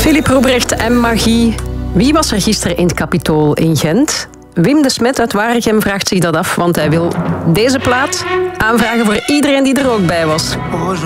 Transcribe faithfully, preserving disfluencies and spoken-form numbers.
Philippe Roebrecht en magie. Wie was er gisteren in het Capitool in Gent? Wim de Smet uit Waregem vraagt zich dat af, want hij wil deze plaat aanvragen voor iedereen die er ook bij was.